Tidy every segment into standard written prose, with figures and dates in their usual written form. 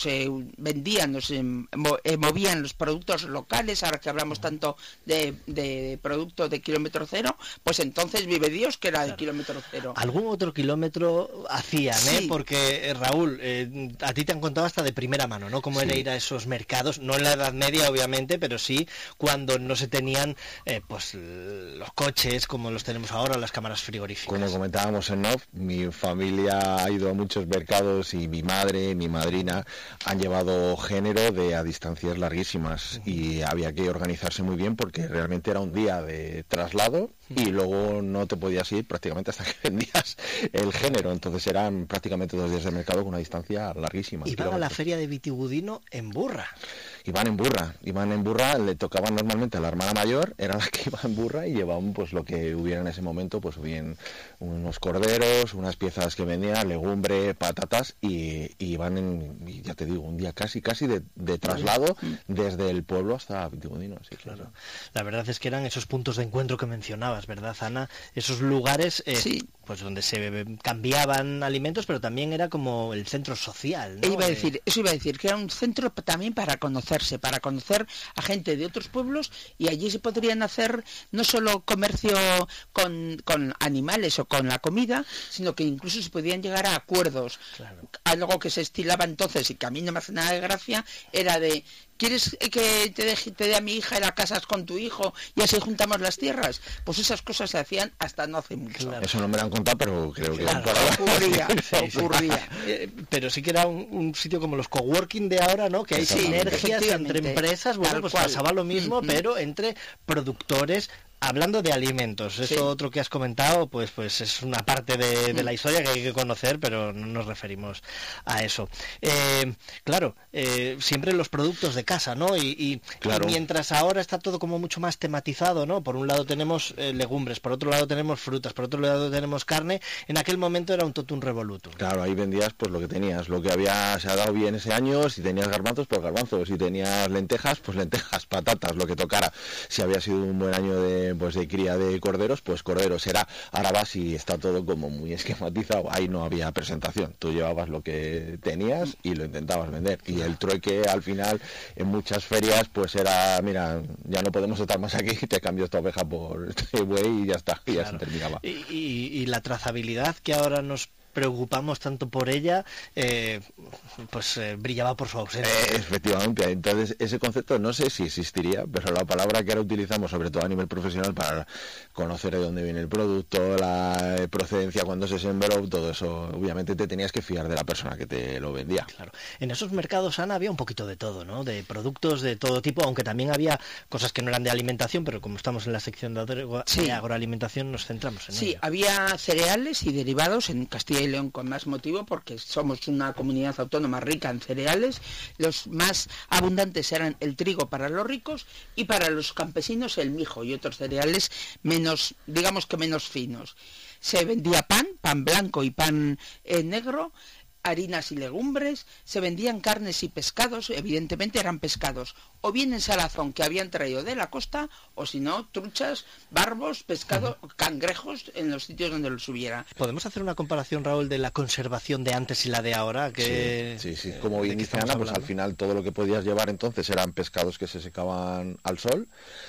se vendían, movían los productos locales, ahora que hablamos tanto de productos de kilómetro cero, pues entonces vive Dios que era de kilómetro cero. Algún otro kilómetro hacían, Sí. Porque Raúl, a ti te han contado hasta de primera mano, ¿no? Cómo era ir a esos mercados, no en la Edad Media obviamente, pero sí cuando no se tenían pues los coches como los tenemos ahora, las cámaras frigoríficas. Como comentábamos en off, mi familia ha ido a muchos mercados y mi madre, mi madrina han llevado género a distancias larguísimas y había que organizarse muy bien porque realmente era un día de traslado y luego no te podías ir prácticamente hasta que vendías el género, entonces eran prácticamente 2 días de mercado con una distancia larguísima. Y van a la feria de Vitigudino en burra. Iban en burra, le tocaban normalmente a la hermana mayor, era la que iba en burra y llevaban pues lo que hubiera en ese momento, pues bien unos corderos, unas piezas que vendían, legumbre, patatas y iban ya te digo, un día casi de traslado desde el pueblo hasta Vitigudino. Sí, claro. La verdad es que eran esos puntos de encuentro que mencionabas, ¿verdad, Ana? Esos lugares pues donde se cambiaban alimentos, pero también era como el centro social, ¿no? Eso iba a decir, que era un centro también para conocerse, para conocer a gente de otros pueblos, y allí se podrían hacer no solo comercio con animales o con la comida, sino que incluso se podían llegar a acuerdos. Claro. Algo que se estilaba entonces y que a mí no me hace nada de gracia era de: ¿quieres que te dé a mi hija y la casas con tu hijo y así juntamos las tierras? Pues esas cosas se hacían hasta no hace mucho. Claro. Eso no me lo han contado, pero creo que ocurría. Pero sí que era un sitio como los coworking de ahora, ¿no? Que hay sinergias entre empresas. Bueno, pues pasaba lo mismo, pero entre productores. Hablando de alimentos, eso otro que has comentado, pues es una parte de la historia que hay que conocer, pero no nos referimos a eso. Claro, siempre los productos de casa, ¿no? Y mientras ahora está todo como mucho más tematizado, ¿no? Por un lado tenemos legumbres, por otro lado tenemos frutas, por otro lado tenemos carne. En aquel momento era un totum revolutum. Claro, ahí vendías pues lo que tenías, lo que se ha dado bien ese año. Si tenías garbanzos, pues garbanzos, si tenías lentejas, pues lentejas, patatas, lo que tocara. Si había sido un buen año de cría de corderos, pues corderos. Ahora vas y está todo como muy esquematizado, ahí no había presentación, tú llevabas lo que tenías y lo intentabas vender, y el trueque al final en muchas ferias pues era: mira, ya no podemos estar más aquí, te cambio esta oveja por este buey y ya está, y ya se terminaba. Y la trazabilidad que ahora nos preocupamos tanto por ella, brillaba por su ausencia. Efectivamente, entonces ese concepto no sé si existiría, pero la palabra que ahora utilizamos, sobre todo a nivel profesional, para conocer de dónde viene el producto, la procedencia, cuando se sembró, todo eso, obviamente te tenías que fiar de la persona que te lo vendía. Claro. En esos mercados, Ana, había un poquito de todo, ¿no? De productos de todo tipo, aunque también había cosas que no eran de alimentación, pero como estamos en la sección de agroalimentación, nos centramos en ello. Sí, había cereales y derivados en Castilla y León con más motivo, porque somos una comunidad autónoma rica en cereales. Los más abundantes eran el trigo para los ricos y para los campesinos el mijo y otros cereales menos, digamos que menos finos. Se vendía pan blanco y pan negro, harinas y legumbres, se vendían carnes y pescados, evidentemente eran pescados, o bien en salazón que habían traído de la costa, o si no, truchas, barbos, pescado, cangrejos en los sitios donde los hubiera. ¿Podemos hacer una comparación, Raúl, de la conservación de antes y la de ahora? Sí. Como bien dice Ana, pues al final todo lo que podías llevar entonces eran pescados que se secaban al sol.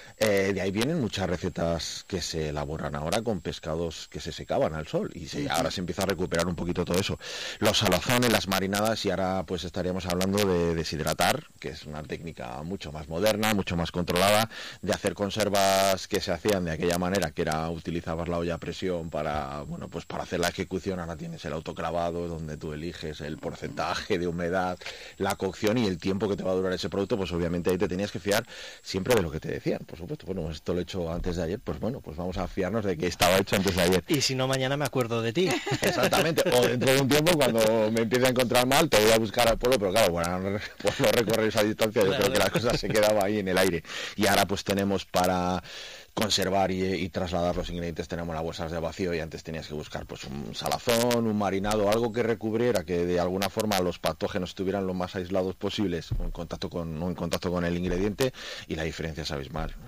De ahí vienen muchas recetas que se elaboran ahora con pescados que se secaban al sol y ahora se empieza a recuperar un poquito todo eso. Los salazones, las marinadas, y ahora pues estaríamos hablando de deshidratar, que es una técnica mucho más moderna, mucho más controlada, de hacer conservas que se hacían de aquella manera, que era utilizabas la olla a presión para hacer la ejecución. Ahora tienes el autoclavado donde tú eliges el porcentaje de humedad, la cocción y el tiempo que te va a durar ese producto. Pues obviamente ahí te tenías que fiar siempre de lo que te decían, por supuesto. Bueno, esto lo he hecho antes de ayer, pues bueno, pues vamos a fiarnos de que estaba hecho antes de ayer. Y si no, mañana me acuerdo de ti. Exactamente, o dentro de un tiempo, cuando me empiece a encontrar mal, te voy a buscar al pueblo, pero claro, bueno, pues no recorrer esa distancia, yo creo que la cosa se quedaba ahí en el aire. Y ahora pues tenemos para conservar y trasladar los ingredientes, tenemos las bolsas de vacío, y antes tenías que buscar pues un salazón, un marinado, algo que recubriera, que de alguna forma los patógenos estuvieran lo más aislados posibles, no en contacto con el ingrediente, y la diferencia es abismal.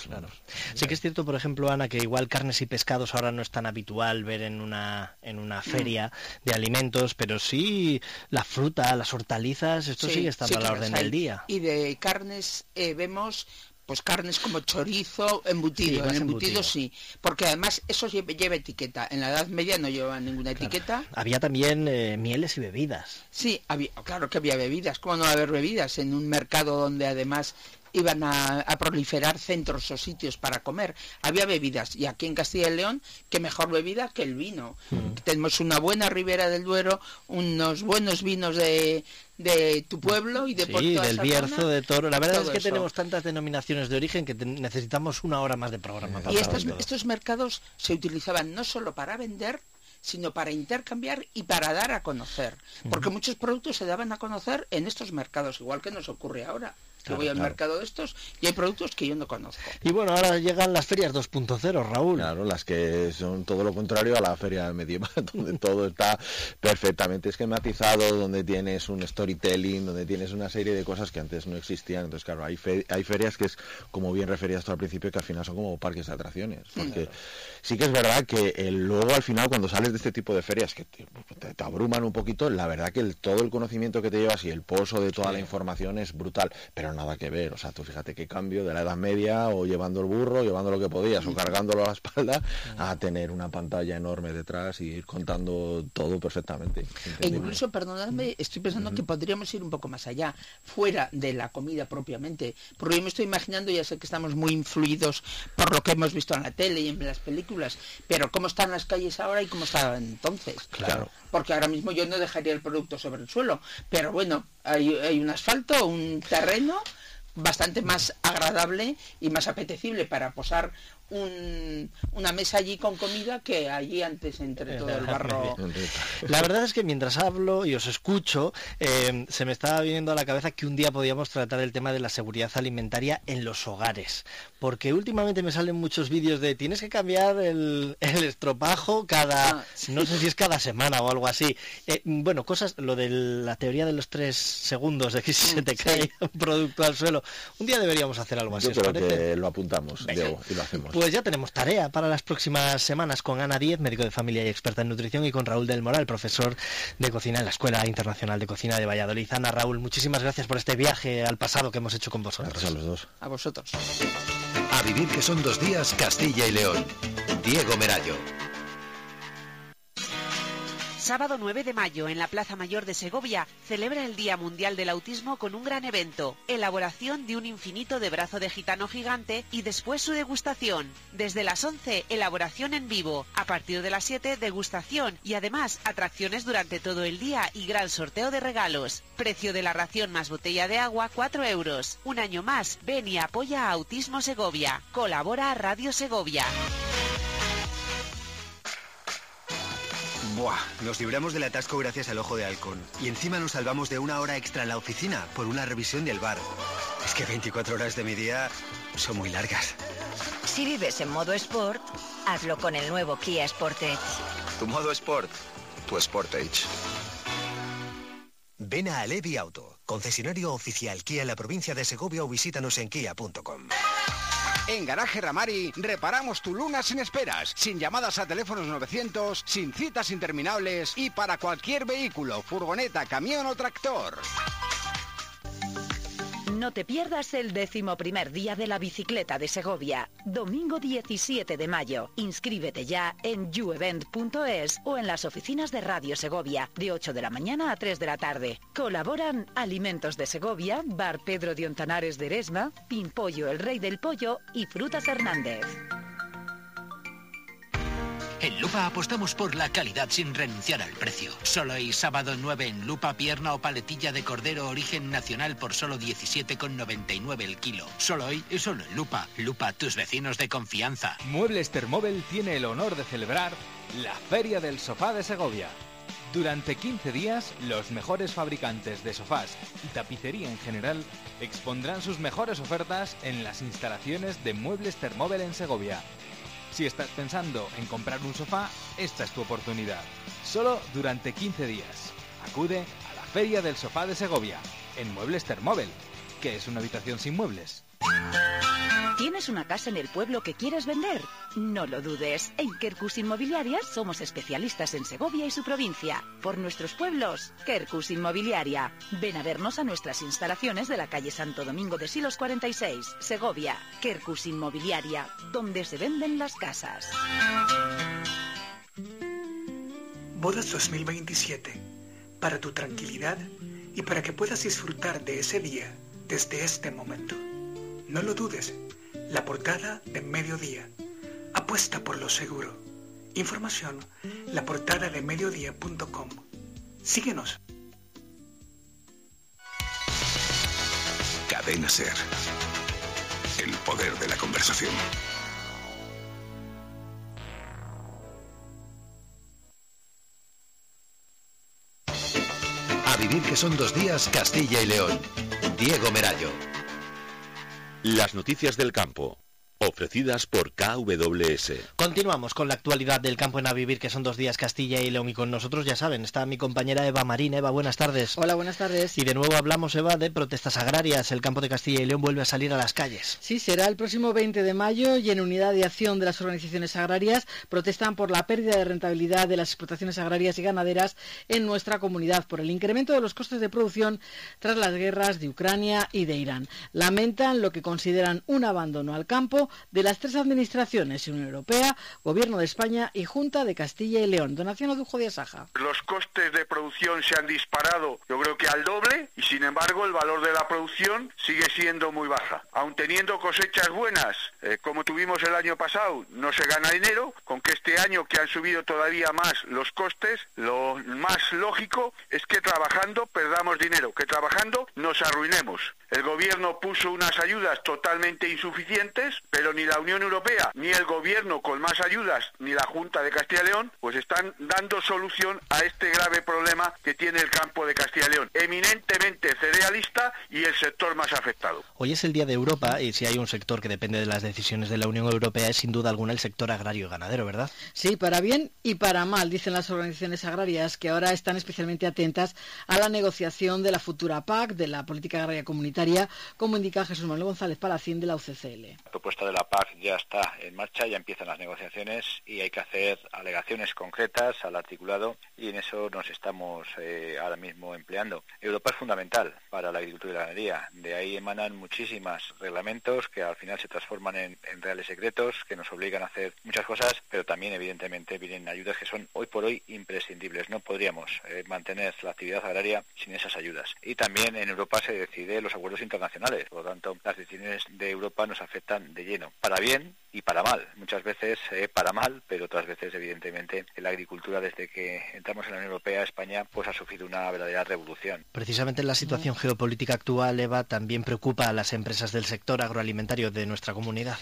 Claro. Sí que es cierto, por ejemplo, Ana, que igual carnes y pescados ahora no es tan habitual ver en una feria de alimentos, pero sí la fruta, las hortalizas, esto sigue estando a la orden del día. Y de carnes vemos... Pues carnes como chorizo, embutido. En embutido sí, porque además eso lleva etiqueta. En la Edad Media no llevaba ninguna etiqueta. Había también mieles y bebidas. Sí, claro que había bebidas. ¿Cómo no va a haber bebidas en un mercado donde además iban a proliferar centros o sitios para comer? Había bebidas, y aquí en Castilla y León, qué mejor bebida que el vino. Tenemos una buena Ribera del Duero, unos buenos vinos de tu pueblo y de por toda del esa Bierzo, zona. de Toro. La verdad Todo es que eso. tenemos tantas denominaciones de origen que necesitamos una hora más de programa. Y estos mercados se utilizaban no solo para vender, sino para intercambiar y para dar a conocer. Porque muchos productos se daban a conocer en estos mercados, igual que nos ocurre ahora. Yo voy al mercado de estos y hay productos que yo no conozco. Y bueno, ahora llegan las ferias 2.0, Raúl. Claro, las que son todo lo contrario a la feria medieval, donde todo está perfectamente esquematizado, donde tienes un storytelling, donde tienes una serie de cosas que antes no existían. Entonces, claro, hay ferias que es, como bien referías tú al principio, que al final son como parques de atracciones. Porque sí que es verdad que luego al final, cuando sales de este tipo de ferias que te abruman un poquito, la verdad que todo el conocimiento que te llevas y el pozo de toda la información es brutal, pero nada que ver. O sea, tú fíjate qué cambio de la Edad Media, o llevando el burro, llevando lo que podías, o cargándolo a la espalda, a tener una pantalla enorme detrás y ir contando todo perfectamente. E incluso, perdonadme, estoy pensando que podríamos ir un poco más allá, fuera de la comida propiamente, porque yo me estoy imaginando, ya sé que estamos muy influidos por lo que hemos visto en la tele y en las películas, pero cómo están las calles ahora y cómo estaban entonces. Claro. Porque ahora mismo yo no dejaría el producto sobre el suelo, pero bueno, hay un asfalto, un terreno bastante más agradable y más apetecible para posar una mesa allí con comida que allí antes entre todo el barro. La verdad es que mientras hablo y os escucho, se me estaba viniendo a la cabeza que un día podíamos tratar el tema de la seguridad alimentaria en los hogares, porque últimamente me salen muchos vídeos de tienes que cambiar el estropajo no sé si es cada semana o algo así. Bueno, cosas, lo de la teoría de los 3 segundos de que si se te cae un producto al suelo, un día deberíamos hacer algo así. Yo creo que lo apuntamos, Diego, y lo hacemos. Pues ya tenemos tarea para las próximas semanas con Ana Díez, médico de familia y experta en nutrición, y con Raúl del Moral, profesor de cocina en la Escuela Internacional de Cocina de Valladolid. Ana, Raúl, muchísimas gracias por este viaje al pasado que hemos hecho con vosotros. Gracias a los dos. A vosotros. A vivir que son 2 días, Castilla y León. Diego Merayo. Sábado 9 de mayo, en la Plaza Mayor de Segovia, celebra el Día Mundial del Autismo con un gran evento, elaboración de un infinito de brazo de gitano gigante y después su degustación. Desde las 11, elaboración en vivo. A partir de las 7, degustación y además atracciones durante todo el día y gran sorteo de regalos. Precio de la ración más botella de agua, 4 euros. Un año más, ven y apoya a Autismo Segovia. Colabora Radio Segovia. Buah, nos libramos del atasco gracias al Ojo de Halcón. Y encima nos salvamos de 1 hora extra en la oficina por una revisión del bar. Es que 24 horas de mi día son muy largas. Si vives en modo Sport, hazlo con el nuevo Kia Sportage. Tu modo Sport, tu Sportage. Ven a Alevi Auto, concesionario oficial Kia en la provincia de Segovia, o visítanos en kia.com. En Garaje Ramari reparamos tu Luna sin esperas, sin llamadas a teléfonos 900, sin citas interminables y para cualquier vehículo, furgoneta, camión o tractor. No te pierdas el 11º Día de la Bicicleta de Segovia, domingo 17 de mayo. Inscríbete ya en youevent.es o en las oficinas de Radio Segovia, de 8 de la mañana a 3 de la tarde. Colaboran Alimentos de Segovia, Bar Pedro de Ontanares de Eresma, Pimpollo el Rey del Pollo y Frutas Hernández. En Lupa apostamos por la calidad sin renunciar al precio. Solo hoy, sábado 9, en Lupa, pierna o paletilla de cordero origen nacional por solo 17,99 el kilo. Solo hoy y solo en Lupa. Lupa, tus vecinos de confianza. Muebles Termóvel tiene el honor de celebrar la Feria del Sofá de Segovia. Durante 15 días, los mejores fabricantes de sofás y tapicería en general expondrán sus mejores ofertas en las instalaciones de Muebles Termóvel en Segovia. Si estás pensando en comprar un sofá, esta es tu oportunidad. Solo durante 15 días. Acude a la Feria del Sofá de Segovia, en Muebles Termóvel. ¿Qué es una habitación sin muebles? ¿Tienes una casa en el pueblo que quieres vender? No lo dudes. En Quercus Inmobiliaria somos especialistas en Segovia y su provincia. Por nuestros pueblos, Quercus Inmobiliaria. Ven a vernos a nuestras instalaciones de la calle Santo Domingo de Silos 46, Segovia. Quercus Inmobiliaria, donde se venden las casas. Bodas 2027. Para tu tranquilidad y para que puedas disfrutar de ese día desde este momento. No lo dudes. La portada de Mediodía. Apuesta por lo seguro. Información, laportadadeMediodía.com. Síguenos. Cadena SER. El poder de la conversación. A vivir que son 2 días, Castilla y León. Diego Merallo. Las noticias del campo, ofrecidas por KWS. Continuamos con la actualidad del campo en A Vivir, que son 2 días, Castilla y León, y con nosotros, ya saben, está mi compañera Eva Marín. Eva, buenas tardes. Hola, buenas tardes. Y de nuevo hablamos, Eva, de protestas agrarias. El campo de Castilla y León vuelve a salir a las calles. Sí, será el próximo 20 de mayo y en unidad de acción de las organizaciones agrarias protestan por la pérdida de rentabilidad de las explotaciones agrarias y ganaderas en nuestra comunidad, por el incremento de los costes de producción tras las guerras de Ucrania y de Irán. Lamentan lo que consideran un abandono al campo de las 3 administraciones, Unión Europea, Gobierno de España y Junta de Castilla y León. Donación Odujo de Asaja. Los costes de producción se han disparado, yo creo que al doble, y sin embargo el valor de la producción sigue siendo muy baja. Aun teniendo cosechas buenas, como tuvimos el año pasado, no se gana dinero, con que este año que han subido todavía más los costes, lo más lógico es que trabajando perdamos dinero, que trabajando nos arruinemos. El gobierno puso unas ayudas totalmente insuficientes, pero ni la Unión Europea, ni el gobierno con más ayudas, ni la Junta de Castilla y León, pues están dando solución a este grave problema que tiene el campo de Castilla y León, eminentemente cerealista y el sector más afectado. Hoy es el Día de Europa y si hay un sector que depende de las decisiones de la Unión Europea es sin duda alguna el sector agrario y ganadero, ¿verdad? Sí, para bien y para mal, dicen las organizaciones agrarias, que ahora están especialmente atentas a la negociación de la futura PAC, de la Política Agraria Comunitaria, como indica Jesús Manuel González Palacín de la UCCL. La propuesta de la PAC ya está en marcha, ya empiezan las negociaciones y hay que hacer alegaciones concretas al articulado y en eso nos estamos ahora mismo empleando. Europa es fundamental para la agricultura y la ganadería, de ahí emanan muchísimos reglamentos que al final se transforman en reales secretos que nos obligan a hacer muchas cosas, pero también evidentemente vienen ayudas que son hoy por hoy imprescindibles. No podríamos mantener la actividad agraria sin esas ayudas. Y también en Europa se deciden los acuerdos internacionales, por lo tanto las decisiones de Europa nos afectan de lleno, para bien y para mal, muchas veces para mal, pero otras veces evidentemente la agricultura desde que entramos en la Unión Europea, España pues ha sufrido una verdadera revolución. Precisamente la situación geopolítica actual, Eva, también preocupa a las empresas del sector agroalimentario de nuestra comunidad.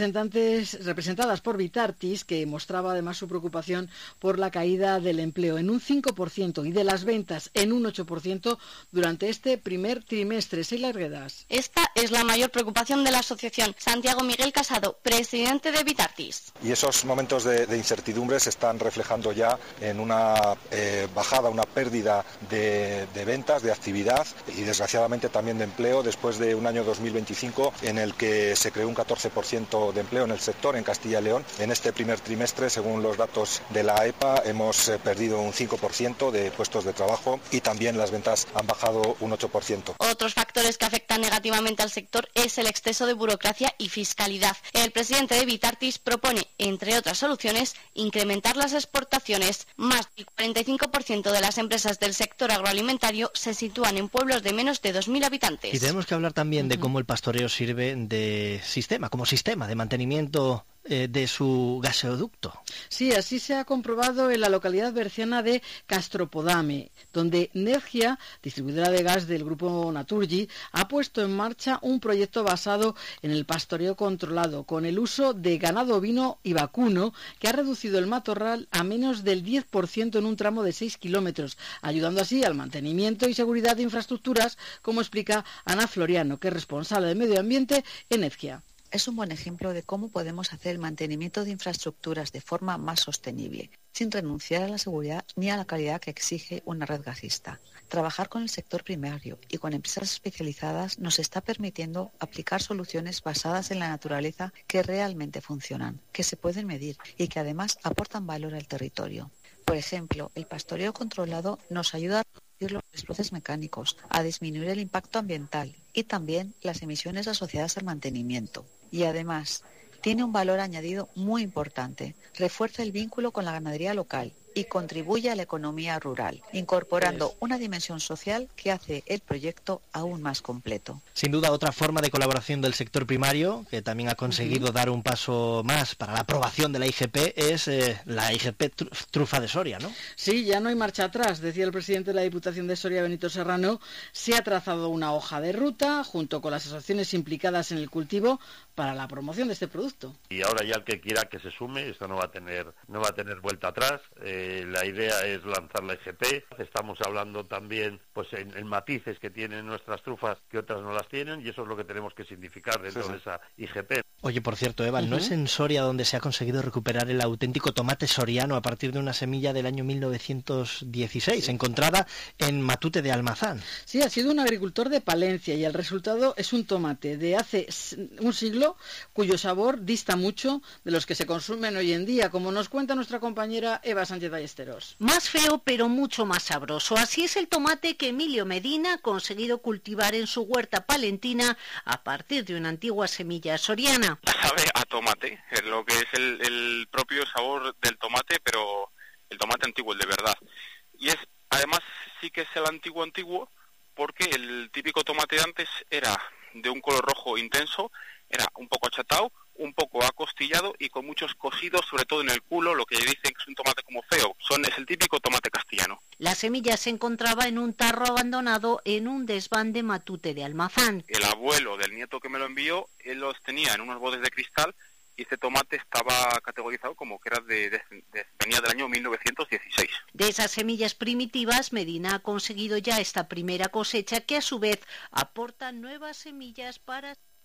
Representadas por Vitartis, que mostraba además su preocupación por la caída del empleo en un 5% y de las ventas en un 8% durante este primer trimestre. Sheila Arguedas. Esta es la mayor preocupación de la asociación. Santiago Miguel Casado, presidente de Vitartis. Y esos momentos de incertidumbre se están reflejando ya en una bajada, una pérdida de ventas, de actividad y desgraciadamente también de empleo después de un año 2025 en el que se creó un 14% de empleo en el sector en Castilla y León. En este primer trimestre, según los datos de la EPA, hemos perdido un 5% de puestos de trabajo y también las ventas han bajado un 8%. Otros factores que afectan negativamente al sector es el exceso de burocracia y fiscalidad. El presidente de Vitartis propone, entre otras soluciones, incrementar las exportaciones. Más del 45% de las empresas del sector agroalimentario se sitúan en pueblos de menos de 2.000 habitantes. Y tenemos que hablar también de cómo el pastoreo sirve de sistema, como sistema de mantenimiento de su gasoducto. Sí, así se ha comprobado en la localidad berciana de Castropodame, donde Nergia, distribuidora de gas del grupo Naturgy, ha puesto en marcha un proyecto basado en el pastoreo controlado, con el uso de ganado ovino y vacuno, que ha reducido el matorral a menos del 10% en un tramo de 6 kilómetros, ayudando así al mantenimiento y seguridad de infraestructuras, como explica Ana Floriano, que es responsable de medio ambiente en Nergia. es un buen ejemplo de cómo podemos hacer el mantenimiento de infraestructuras de forma más sostenible, sin renunciar a la seguridad ni a la calidad que exige una red gasista. Trabajar con el sector primario y con empresas especializadas nos está permitiendo aplicar soluciones basadas en la naturaleza que realmente funcionan, que se pueden medir y que además aportan valor al territorio. Por ejemplo, el pastoreo controlado nos ayuda a reducir los desbroces mecánicos, a disminuir el impacto ambiental y también las emisiones asociadas al mantenimiento. Y además, tiene un valor añadido muy importante, refuerza el vínculo con la ganadería local y contribuye a la economía rural, incorporando una dimensión social que hace el proyecto aún más completo. Sin duda, otra forma de colaboración del sector primario, que también ha conseguido dar un paso más para la aprobación de la IGP, es la IGP Trufa de Soria, ¿no? Sí, ya no hay marcha atrás, decía el presidente de la Diputación de Soria, Benito Serrano. Se ha trazado una hoja de ruta, junto con las asociaciones implicadas en el cultivo, para la promoción de este producto. Y ahora ya el que quiera que se sume, esto no va a tener vuelta atrás. La idea es lanzar la IGP. Estamos hablando también pues en matices que tienen nuestras trufas que otras no las tienen, y eso es lo que tenemos que significar dentro de esa IGP. Oye, por cierto, Evan, ¿no es en Soria donde se ha conseguido recuperar el auténtico tomate soriano a partir de una semilla del año 1916, encontrada en Matute de Almazán? Sí, ha sido un agricultor de Palencia y el resultado es un tomate de hace un siglo cuyo sabor dista mucho de los que se consumen hoy en día, como nos cuenta nuestra compañera Eva Sánchez Ballesteros. Más feo, pero mucho más sabroso. Así es el tomate que Emilio Medina ha conseguido cultivar en su huerta palentina a partir de una antigua semilla soriana. Sabe a tomate, es lo que es el propio sabor del tomate, pero el tomate antiguo, el de verdad. Y además sí que es el antiguo, porque el típico tomate de antes era de un color rojo intenso, era un poco achatado, un poco acostillado y con muchos cosidos, sobre todo en el culo, lo que dicen que es un tomate como feo. Es el típico tomate castellano. La semilla se encontraba en un tarro abandonado en un desván de Matute de Almazán. El abuelo del nieto que me lo envió, él los tenía en unos botes de cristal y este tomate estaba categorizado como que era venía del año 1916. De esas semillas primitivas, Medina ha conseguido ya esta primera cosecha que a su vez aporta nuevas semillas para...